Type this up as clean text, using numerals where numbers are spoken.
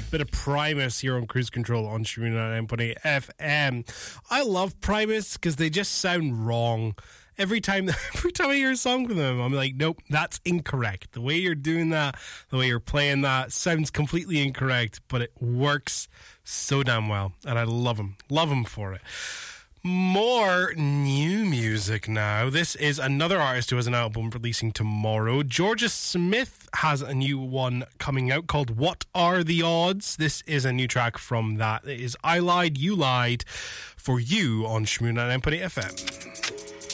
Bit of Primus here on Cruise Control on Streaming 99.8 FM. I love Primus because they just sound wrong. Every time I hear a song from them, I'm like, nope, that's incorrect. The way you're doing that, the way you're playing that sounds completely incorrect, but it works so damn well. And I love them. Love them for it. More new music now. This is another artist who has an album releasing tomorrow. Georgia Smith has a new one coming out called What Are the Odds? This is a new track from that. It is I Lied, You Lied for you on Shmoon 99.8 FM.